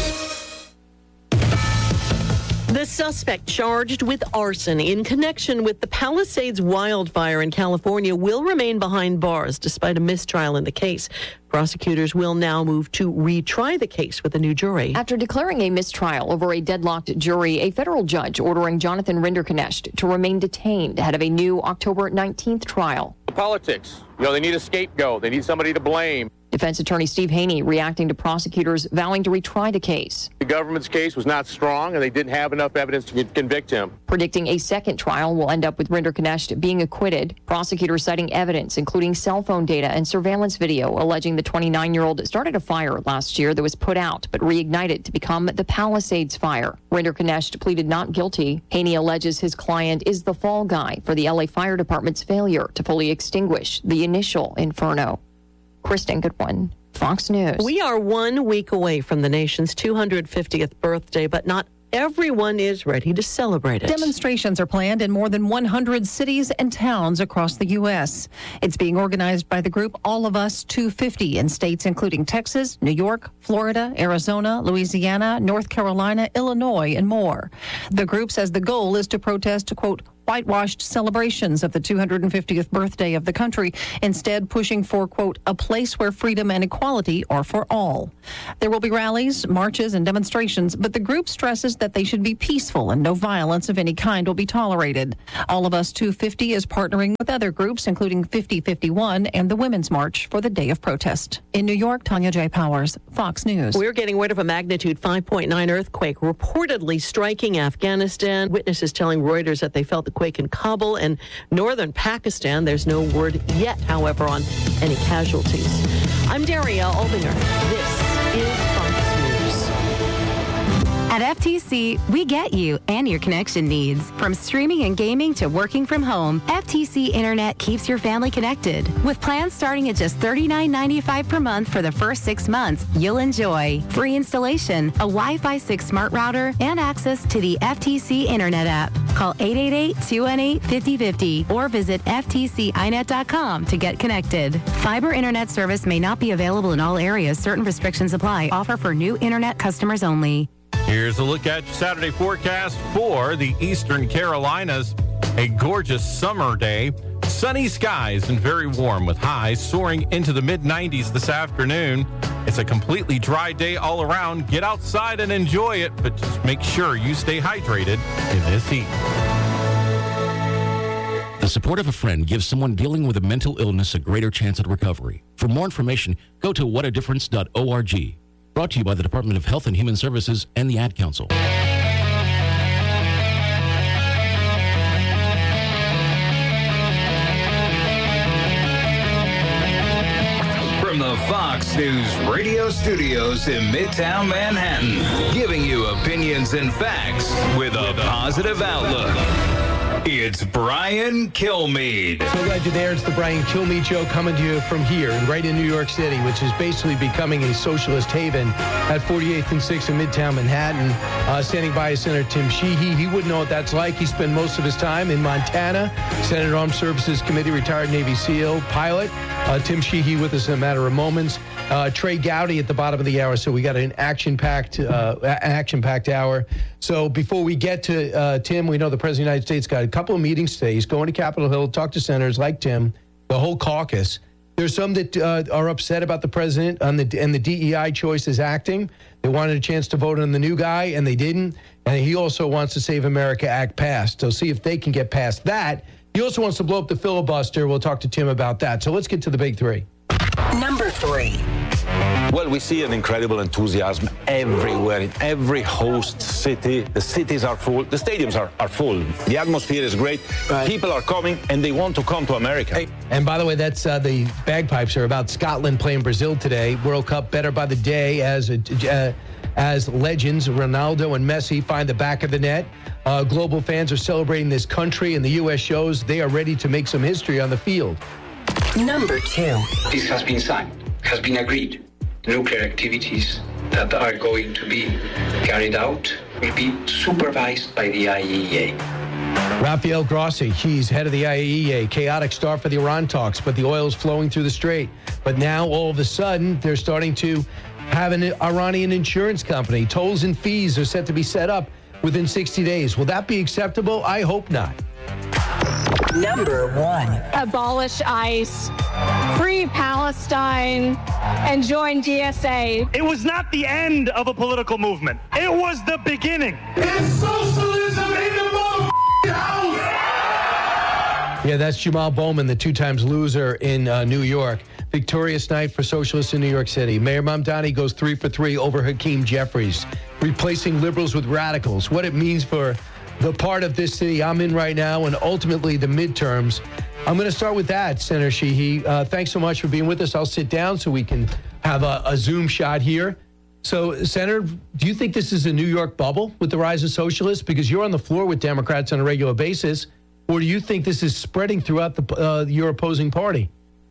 Speaker 13: The suspect charged with arson in connection with the Palisades wildfire in California will remain behind bars despite a mistrial in the case. Prosecutors will now move to retry the case with a new jury.
Speaker 23: After declaring a mistrial over a deadlocked jury, a federal judge ordering Jonathan Rinderknecht to remain detained ahead of a new October nineteenth trial.
Speaker 24: Politics. You know, they need a scapegoat. They need somebody to blame.
Speaker 23: Defense attorney Steve Haney reacting to prosecutors vowing to retry the case.
Speaker 24: The government's case was not strong, and they didn't have enough evidence to convict him.
Speaker 23: Predicting a second trial will end up with Rinderknecht being acquitted. Prosecutors citing evidence, including cell phone data and surveillance video, alleging the twenty-nine-year-old started a fire last year that was put out but reignited to become the Palisades fire. Rinderknecht pleaded not guilty. Haney alleges his client is the fall guy for the L A Fire Department's failure to fully extinguish the initial inferno. Kristen Goodwin, Fox News.
Speaker 13: We are one week away from the nation's two hundred fiftieth birthday, but not everyone is ready to celebrate it.
Speaker 25: Demonstrations are planned in more than one hundred cities and towns across the U S. It's being organized by the group All of Us two fifty in states including Texas, New York, Florida, Arizona, Louisiana, North Carolina, Illinois, and more. The group says the goal is to protest, quote, whitewashed celebrations of the two hundred fiftieth birthday of the country, instead pushing for, quote, a place where freedom and equality are for all. There will be rallies, marches, and demonstrations, but the group stresses that they should be peaceful and no violence of any kind will be tolerated. All of Us two fifty is partnering with other groups, including fifty fifty-one and the Women's March for the Day of Protest. In New York, Tanya J. Powers, Fox News.
Speaker 13: We're getting word of a magnitude five point nine earthquake reportedly striking Afghanistan. Witnesses telling Reuters that they felt the quake in Kabul and northern Pakistan. There's no word yet, however, on any casualties. I'm Daria Albinger. This is Fox News.
Speaker 3: At F T C, we get you and your connection needs. From streaming and gaming to working from home, F T C Internet keeps your family connected. With plans starting at just thirty-nine ninety-five per month for the first six months, you'll enjoy free installation, a Wi-Fi six smart router, and access to the F T C Internet app. Call eight eight eight, two one eight, five oh five oh or visit F T C I net dot com to get connected. Fiber Internet service may not be available in all areas. Certain restrictions apply. Offer for new Internet customers only.
Speaker 1: Here's a look at your Saturday forecast for the Eastern Carolinas. A gorgeous summer day. Sunny skies and very warm with highs soaring into the mid nineties this afternoon. It's a completely dry day all around. Get outside and enjoy it, but just make sure you stay hydrated in this heat.
Speaker 4: The support of a friend gives someone dealing with a mental illness a greater chance at recovery. For more information, go to what a difference dot org. Brought to you by the Department of Health and Human Services and the Ad Council.
Speaker 17: From the Fox News radio studios in Midtown Manhattan, giving you opinions and facts with a positive outlook. It's Brian Kilmeade.
Speaker 7: So glad you're there. It's the Brian Kilmeade Show coming to you from here and right in New York City, which is basically becoming a socialist haven at forty-eighth and sixth in Midtown Manhattan. Uh, standing by is Senator Tim Sheehy. He wouldn't know what that's like. He spent most of his time in Montana. Senate Armed Services Committee, retired Navy SEAL pilot. Uh, Tim Sheehy with us in a matter of moments. Uh, Trey Gowdy at the bottom of the hour. So we got an action-packed, uh, action-packed hour. So before we get to uh, Tim, we know the President of the United States got a couple of meetings today. He's going to Capitol Hill, talk to senators like Tim, the whole caucus. There's some that uh, are upset about the president on the and the D E I choices acting. They wanted a chance to vote on the new guy, and they didn't. And he also wants to Save America Act passed. So see if they can get past that. He also wants to blow up the filibuster. We'll talk to Tim about that. So let's get to the big three.
Speaker 8: Number three.
Speaker 20: Well, we see an incredible enthusiasm everywhere, in every host city. The cities are full. The stadiums are, are full. The atmosphere is great. Right. People are coming, and they want to come to America.
Speaker 7: Hey, and by the way, that's uh, the bagpipes are about Scotland playing Brazil today. World Cup better by the day as a, uh, as legends Ronaldo and Messi find the back of the net. Uh, global fans are celebrating this country, and the U S shows they are ready to make some history on the field.
Speaker 8: Number two.
Speaker 26: This has been signed, has been agreed. Nuclear activities that are going to be carried out will be supervised by the I A E A.
Speaker 7: Rafael Grossi, he's head of the I A E A. Chaotic start for the Iran talks, but the oil's flowing through the strait. But now, all of a sudden, they're starting to have an Iranian insurance company. Tolls and fees are set to be set up within sixty days. Will that be acceptable? I hope not.
Speaker 8: Number one.
Speaker 27: Abolish ICE, free Palestine, and join G S A.
Speaker 28: It was not the end of a political movement. It was the beginning.
Speaker 29: It's socialism in the motherfucking house.
Speaker 7: Yeah, that's Jamal Bowman, the two times loser in uh, New York. Victorious night for socialists in New York City. Mayor Mamdani goes three for three over Hakeem Jeffries, replacing liberals with radicals. What it means for the part of this city I'm in right now, and ultimately the midterms. I'm going to start with that, Senator Sheehy. Uh, thanks so much for being with us. I'll sit down so we can have a, a Zoom shot here. So, Senator, do you think this is a New York bubble with the rise of socialists? Because you're on the floor with Democrats on a regular basis. Or do you think this is spreading throughout the uh, your opposing party?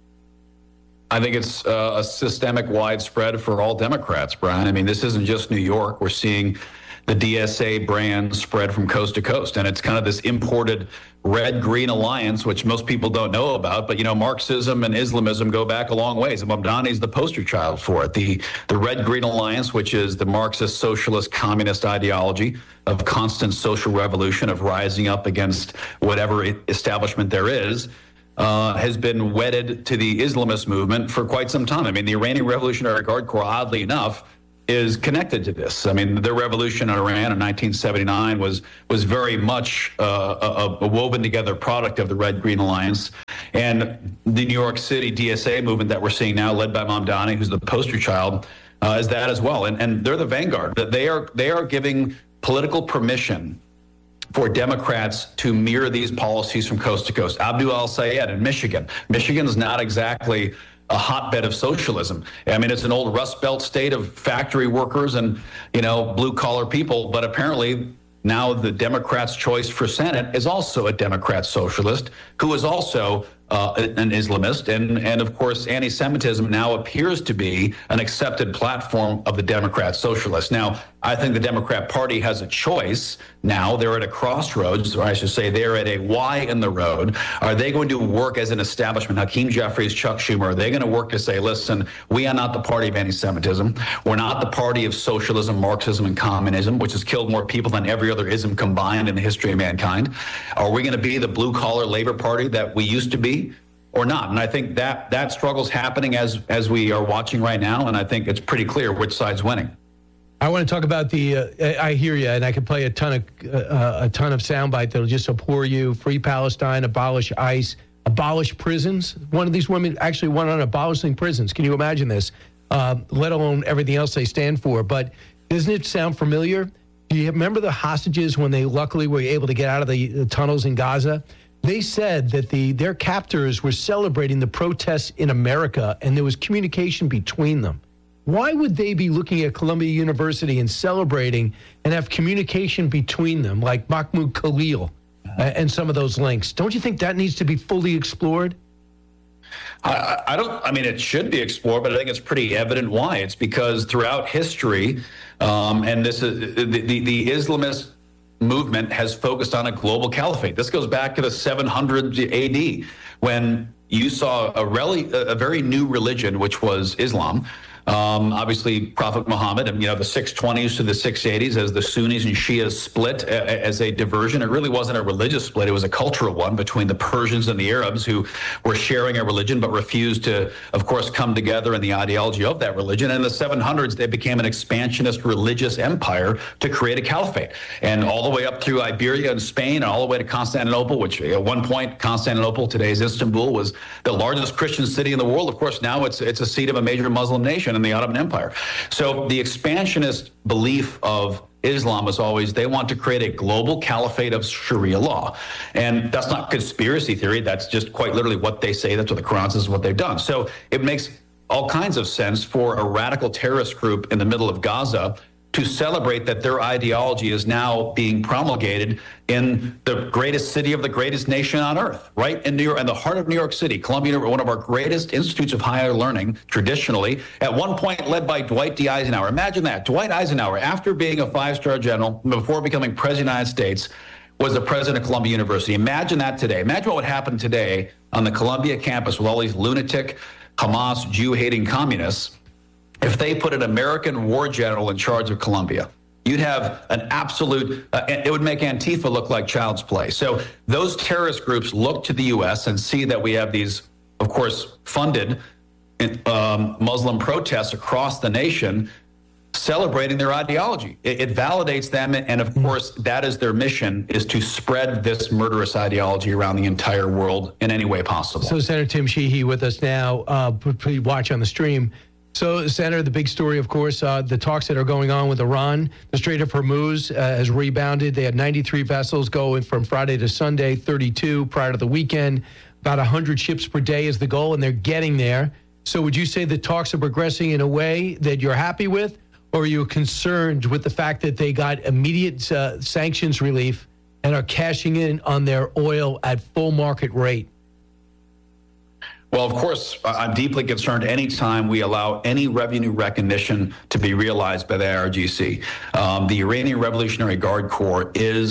Speaker 30: I think it's uh, a systemic widespread for all Democrats, Brian. I mean, this isn't just New York. We're seeing the D S A brand spread from coast to coast. And it's kind of this imported Red-Green Alliance, which most people don't know about, but, you know, Marxism and Islamism go back a long ways. Mamdani is the poster child for it. The, the Red-Green Alliance, which is the Marxist, socialist, communist ideology of constant social revolution, of rising up against whatever establishment there is, uh, has been wedded to the Islamist movement for quite some time. I mean, the Iranian Revolutionary Guard Corps, oddly enough, is connected to this. I mean, the revolution in Iran in nineteen seventy-nine was was very much uh, a, a woven together product of the Red-Green Alliance. And the New York City D S A movement that we're seeing now, led by Mamdani, who's the poster child, uh, is that as well. And, and they're the vanguard. They are, they are giving political permission for Democrats to mirror these policies from coast to coast. Abdul al-Sayed in Michigan. Michigan is not exactly a hotbed of socialism. I mean, it's an old Rust Belt state of factory workers and, you know, blue collar people. But apparently now the Democrats' choice for Senate is also a Democrat socialist who is also uh, an Islamist. And, and of course, anti-Semitism now appears to be an accepted platform of the Democrat socialists. Now, I think the Democrat Party has a choice now. They're at a crossroads, or I should say they're at a Y in the road. Are they going to work as an establishment? Hakeem Jeffries, Chuck Schumer, are they going to work to say, listen, we are not the party of anti-Semitism. We're not the party of socialism, Marxism, and communism, which has killed more people than every other ism combined in the history of mankind. Are we going to be the blue-collar labor party that we used to be? Or not? And I think that that struggle's happening as as we are watching right now, and I think it's pretty clear which side's winning.
Speaker 7: I want to talk about the. Uh, I hear you, and I could play a ton of uh, a ton of soundbite that'll just support you. Free Palestine, abolish ICE, abolish prisons. One of these women actually went on abolishing prisons. Can you imagine this? Uh, let alone everything else they stand for. But doesn't it sound familiar? Do you remember the hostages when they luckily were able to get out of the, the tunnels in Gaza? They said that the their captors were celebrating the protests in America, and there was communication between them. Why would they be looking at Columbia University and celebrating and have communication between them, like Mahmoud Khalil uh, and some of those links? Don't you think that needs to be fully explored?
Speaker 30: I, I don't. I mean, it should be explored, but I think it's pretty evident why. It's because throughout history, um, and this is the, the, the Islamist movement has focused on a global caliphate. This goes back to the seven hundred A D when you saw a really a very new religion, which was Islam. Um, obviously, Prophet Muhammad, and you know the six twenties to the six eighties as the Sunnis and Shias split a, as a diversion. It really wasn't a religious split; it was a cultural one between the Persians and the Arabs, who were sharing a religion but refused to, of course, come together in the ideology of that religion. And in the seven hundreds, they became an expansionist religious empire to create a caliphate, and all the way up through Iberia and Spain, and all the way to Constantinople, which at one point Constantinople, today's Istanbul, was the largest Christian city in the world. Of course, now it's it's a seat of a major Muslim nation in the Ottoman Empire. So the expansionist belief of Islam is always they want to create a global caliphate of Sharia law. And that's not conspiracy theory. That's just quite literally what they say. That's what the Quran says is what they've done. So it makes all kinds of sense for a radical terrorist group in the middle of Gaza to celebrate that their ideology is now being promulgated in the greatest city of the greatest nation on earth, right in New York, in the heart of New York City. Columbia, one of our greatest institutes of higher learning, traditionally, at one point led by Dwight D. Eisenhower. Imagine that. Dwight Eisenhower, after being a five-star general, before becoming president of the United States, was the president of Columbia University. Imagine that today. Imagine what would happen today on the Columbia campus with all these lunatic Hamas, Jew-hating communists if they put an American war general in charge of Columbia. You'd have an absolute, uh, it would make Antifa look like child's play. So those terrorist groups look to the U S and see that we have these, of course, funded um, Muslim protests across the nation celebrating their ideology. It, it validates them. And of course, that is their mission, is to spread this murderous ideology around the entire world in any way possible.
Speaker 7: So Senator Tim Sheehy with us now. Uh, please watch on the stream. So, Senator, the big story, of course, uh, the talks that are going on with Iran. The Strait of Hormuz uh, has rebounded. They had ninety-three vessels going from Friday to Sunday, thirty-two prior to the weekend. About one hundred ships per day is the goal, and they're getting there. So would you say the talks are progressing in a way that you're happy with, or are you concerned with the fact that they got immediate uh, sanctions relief and are cashing in on their oil at full market rate?
Speaker 30: Well, of course, I'm deeply concerned anytime we allow any revenue recognition to be realized by the I R G C. Um, the Iranian Revolutionary Guard Corps is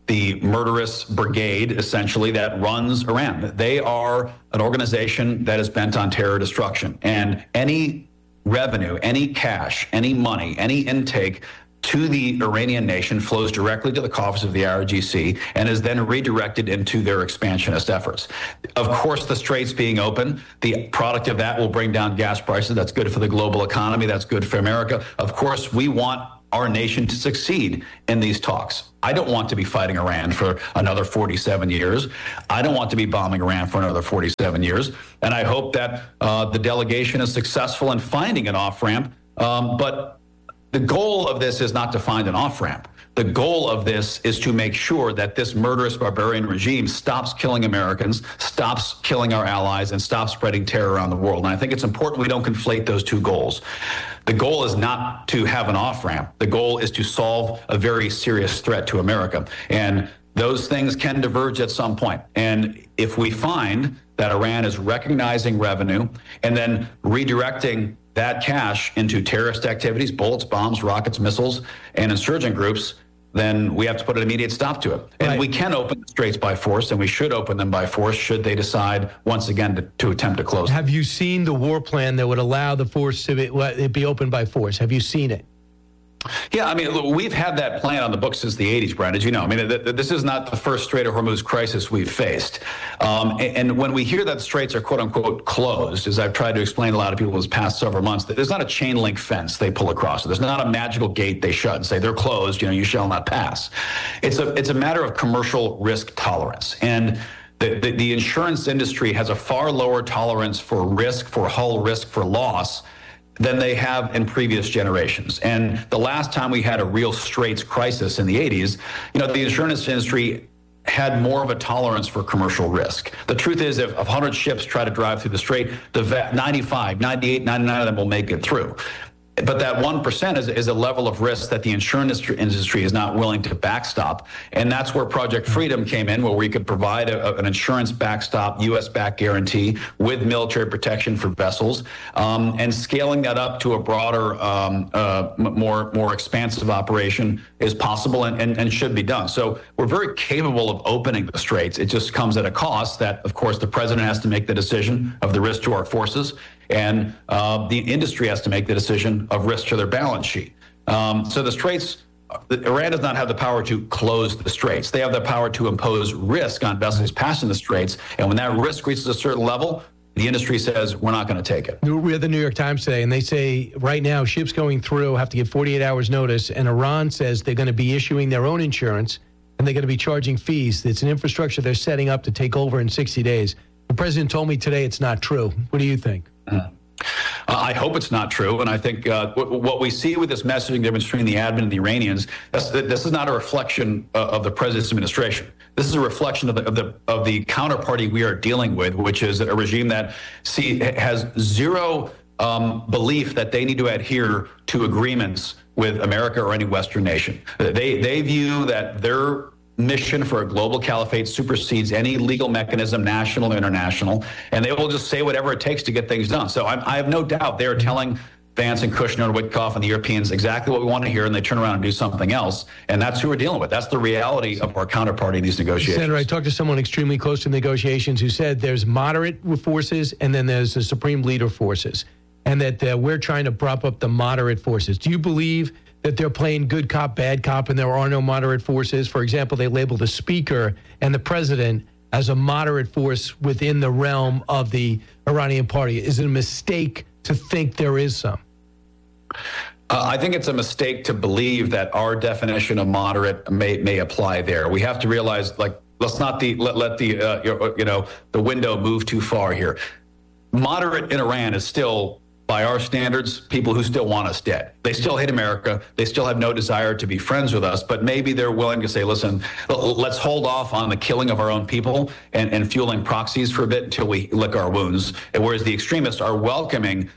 Speaker 30: the murderous brigade, essentially, that runs Iran. They are an organization that is bent on terror destruction. And any revenue, any cash, any money, any intake to the Iranian nation flows directly to the coffers of the I R G C and is then redirected into their expansionist efforts. Of course, the Straits being open, the product of that will bring down gas prices. That's good for the global economy. That's good for America. Of course, we want our nation to succeed in these talks. I don't want to be fighting Iran for another forty-seven years. I don't want to be bombing Iran for another forty-seven years. And I hope that uh, the delegation is successful in finding an off-ramp. Um, but the goal of this is not to find an off-ramp. The goal of this is to make sure that this murderous barbarian regime stops killing Americans, stops killing our allies, and stops spreading terror around the world. And I think it's important we don't conflate those two goals. The goal is not to have an off-ramp. The goal is to solve a very serious threat to America. And those things can diverge at some point. And if we find that Iran is recognizing revenue and then redirecting that cash into terrorist activities, bullets, bombs, rockets, missiles, and insurgent groups, then we have to put an immediate stop to it. And right. we can open the Straits by force, and we should open them by force should they decide once again to, to attempt to close them.
Speaker 7: Have you seen the war plan that would allow the force to be, well, it be opened by force? Have you seen it?
Speaker 30: Yeah, I mean, look, we've had that plan on the books since the eighties, Brian, as you know. I mean, th- th- this is not the first Strait of Hormuz crisis we've faced. Um, and, and when we hear that straits are, quote unquote, closed, as I've tried to explain to a lot of people in the past several months, there's not a chain link fence they pull across. There's not a magical gate they shut and say they're closed, you know, you shall not pass. It's a, it's a matter of commercial risk tolerance. And the, the, the insurance industry has a far lower tolerance for risk, for hull risk, for loss, than they have in previous generations. And the last time we had a real straits crisis in the eighties, you know, the insurance industry had more of a tolerance for commercial risk. The truth is, if one hundred ships try to drive through the strait, the ninety-five, ninety-eight, ninety-nine of them will make it through. But that one percent is, is a level of risk that the insurance industry is not willing to backstop. And that's where Project Freedom came in, where we could provide a, an insurance backstop, U S-backed guarantee with military protection for vessels, um, and scaling that up to a broader, um, uh, more, more expansive operation is possible and, and, and should be done. So we're very capable of opening the straits. It just comes at a cost that, of course, the president has to make the decision of the risk to our forces. And uh, the industry has to make the decision of risk to their balance sheet. Um, so the straits, Iran does not have the power to close the straits. They have the power to impose risk on vessels passing the straits. And when that risk reaches a certain level, the industry says, we're not going to take it.
Speaker 7: We read the New York Times today, and they say right now ships going through have to give forty-eight hours notice. And Iran says they're going to be issuing their own insurance, and they're going to be charging fees. It's an infrastructure they're setting up to take over in sixty days. The president told me today it's not true. What do you think?
Speaker 30: Uh, I hope it's not true. And I think uh, w- what we see with this messaging difference between the admin and the Iranians, that's, this is not a reflection uh, of the president's administration. This is a reflection of the, of the of the counterparty we are dealing with, which is a regime that see, has zero um, belief that they need to adhere to agreements with America or any Western nation. They, they view that their mission for a global caliphate supersedes any legal mechanism, national or international, and they will just say whatever it takes to get things done. So I'm, I have no doubt they are telling Vance and Kushner and Witkoff and the Europeans exactly what we want to hear, and they turn around and do something else. And that's who we're dealing with. That's the reality of our counterparty in these negotiations.
Speaker 7: Senator, I talked to someone extremely close to negotiations who said there's moderate forces and then there's the Supreme Leader forces, and that uh, we're trying to prop up the moderate forces. Do you believe that they're playing good cop, bad cop, and there are no moderate forces? For example, they label the speaker and the president as a moderate force within the realm of the Iranian party. Is it a mistake to think there is some?
Speaker 30: Uh, I think it's a mistake to believe that our definition of moderate may may apply there. We have to realize, like, let's not the let, let the uh, you know the window move too far here. Moderate in Iran is still, by our standards, people who still want us dead. They still hate America. They still have no desire to be friends with us, but maybe they're willing to say, listen, let's hold off on the killing of our own people and, and fueling proxies for a bit until we lick our wounds. And whereas the extremists are welcoming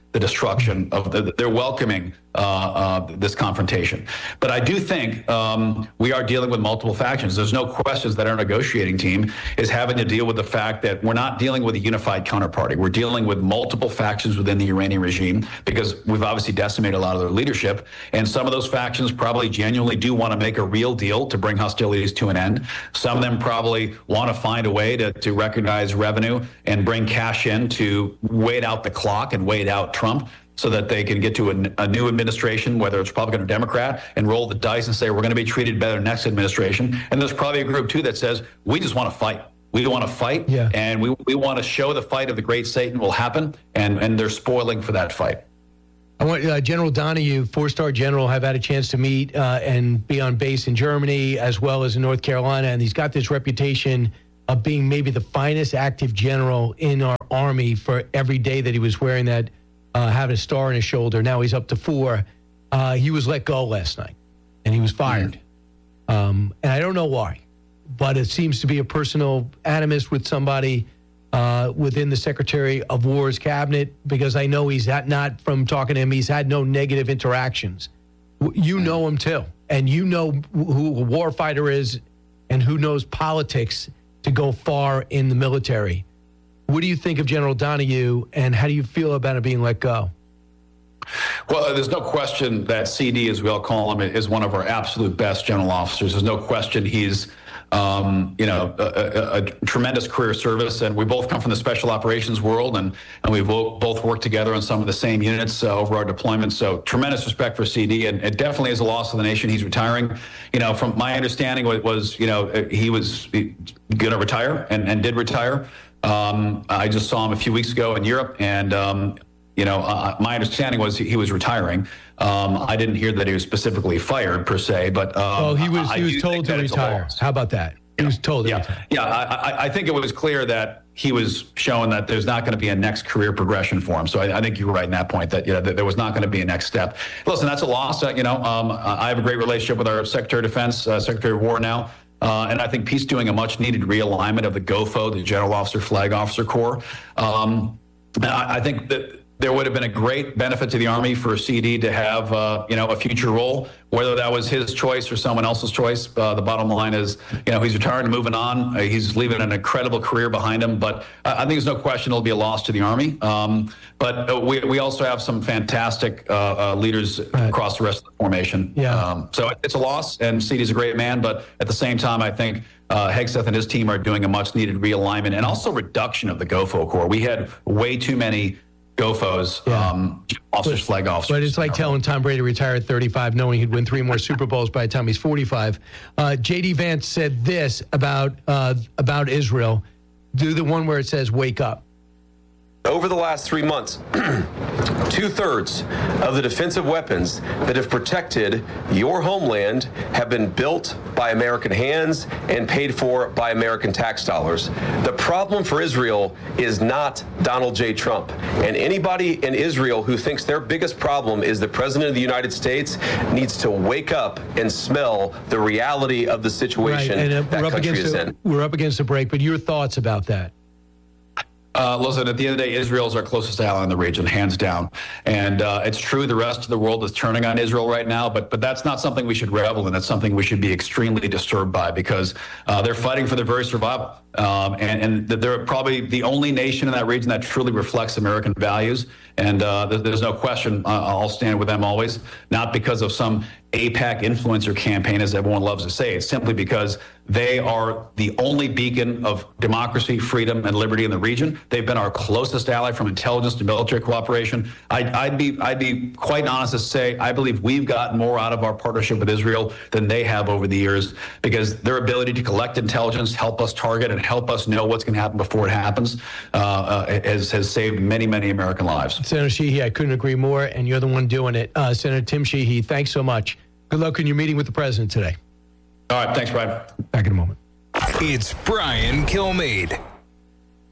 Speaker 30: the destruction of the, they're welcoming uh, uh, this confrontation. But I do think um, we are dealing with multiple factions. There's no questions that our negotiating team is having to deal with the fact that we're not dealing with a unified counterparty. We're dealing with multiple factions within the Iranian regime because we've obviously decimated a lot of their leadership. And some of those factions probably genuinely do want to make a real deal to bring hostilities to an end. Some of them probably want to find a way to, to recognize revenue and bring cash in to wait out the clock and wait out Trump so that they can get to a, a new administration, whether it's Republican or Democrat, and roll the dice and say, we're going to be treated better next administration. And there's probably a group, too, that says, we just want to fight. We want to fight,
Speaker 7: yeah.
Speaker 30: and we, we want to show the fight of the great Satan will happen, and, and they're spoiling for that fight.
Speaker 7: I want uh, General Donahue, four-star general, have had a chance to meet uh, and be on base in Germany as well as in North Carolina, and he's got this reputation of being maybe the finest active general in our Army for every day that he was wearing that, uh, having a star on his shoulder. Now he's up to four. Uh, he was let go last night, and he was fired. Mm. Um, and I don't know why, but it seems to be a personal animus with somebody uh, within the Secretary of War's cabinet, because I know he's had, not from talking to him, he's had no negative interactions. You know him too, and you know who a war fighter is and who knows politics to go far in the military. What do you think of General Donahue, and how do you feel about it being let go?
Speaker 30: Well, there's no question that C D, as we all call him, is one of our absolute best general officers. There's no question he's, um, you know, a, a, a tremendous career service, and we both come from the special operations world, and, and we both worked together on some of the same units uh, over our deployments. So tremendous respect for C D, and it definitely is a loss to the nation. He's retiring. You know, from my understanding, it was, you know, he was going to retire and, and did retire. Um, I just saw him a few weeks ago in Europe, and um, you know, uh, my understanding was he, he was retiring. Um, I didn't hear that he was specifically fired per se, but um,
Speaker 7: well, he was
Speaker 30: I,
Speaker 7: he
Speaker 30: I
Speaker 7: was told to retire. How about that? He was told to
Speaker 30: yeah.
Speaker 7: retire.
Speaker 30: Yeah, I, I think it was clear that he was showing that there's not going to be a next career progression for him. So I, I think you're right in that point, that, you know, that there was not going to be a next step. Listen, that's a loss. Uh, you know, um, I have a great relationship with our Secretary of Defense, uh, Secretary of War now. Uh, and I think he's doing a much needed realignment of the G O F O, the General Officer Flag Officer Corps. Um, I, I think that there would have been a great benefit to the Army for C D to have, uh, you know, a future role, whether that was his choice or someone else's choice. Uh, the bottom line is, you know, he's retiring and moving on. Uh, he's leaving an incredible career behind him. But I, I think there's no question it'll be a loss to the Army. Um, but uh, we, we also have some fantastic uh, uh, leaders right. across the rest of the formation.
Speaker 7: Yeah.
Speaker 30: Um, so it's a loss, and C D's a great man. But at the same time, I think Uh, Hegseth and his team are doing a much-needed realignment and also reduction of the G O F O Corps. We had way too many G O F Os,
Speaker 7: yeah.
Speaker 30: um, officers,
Speaker 7: but,
Speaker 30: flag officers.
Speaker 7: But it's like telling Tom Brady to retire at thirty-five, knowing he'd win three more Super Bowls by the time he's forty-five. Uh, J D Vance said this about uh, about Israel. Do the one where it says, wake up.
Speaker 2: Over the last three months, two-thirds of the defensive weapons that have protected your homeland have been built by American hands and paid for by American tax dollars. The problem for Israel is not Donald J. Trump. And anybody in Israel who thinks their biggest problem is the President of the United States needs to wake up and smell the reality of the situation
Speaker 7: right. and, uh,
Speaker 2: that
Speaker 7: we're up
Speaker 2: country
Speaker 7: against
Speaker 2: is
Speaker 7: a,
Speaker 2: in.
Speaker 7: We're up against a break, but your thoughts about that?
Speaker 30: Uh, listen, at the end of the day, Israel is our closest ally in the region, hands down. And uh, it's true the rest of the world is turning on Israel right now, but but that's not something we should revel in. That's something we should be extremely disturbed by, because uh, they're fighting for their very survival. Um, and, and they're probably the only nation in that region that truly reflects American values. And uh, there's no question uh, I'll stand with them always, not because of some AIPAC influencer campaign, as everyone loves to say. It's simply because they are the only beacon of democracy, freedom, and liberty in the region. They've been our closest ally from intelligence to military cooperation. I'd, I'd be I'd be quite honest to say I believe we've gotten more out of our partnership with Israel than they have over the years, because their ability to collect intelligence, help us target, and help us know what's going to happen before it happens uh, uh, has, has saved many, many American lives.
Speaker 7: Senator Sheehy, I couldn't agree more, and you're the one doing it. Uh, Senator Tim Sheehy, thanks so much. Good luck in your meeting with the president today.
Speaker 30: All right, thanks, Brian.
Speaker 7: Back in a moment.
Speaker 17: It's Brian Kilmeade.